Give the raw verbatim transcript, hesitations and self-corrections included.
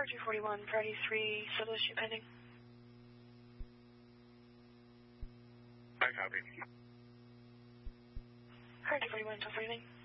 Car two forty-one, priority three, civil issue pending. I copy. Car two forty-one, twelve forty-nine.